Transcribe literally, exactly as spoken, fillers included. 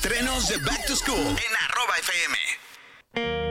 estrenos de Back to School en arroba F M.